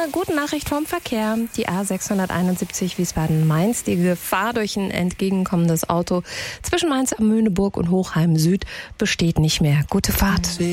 gute Nachricht vom Verkehr. Die A671 Wiesbaden-Mainz, die Gefahr durch ein entgegenkommendes Auto zwischen Mainz am Möhneburg und Hochheim Süd besteht nicht mehr. Gute Fahrt.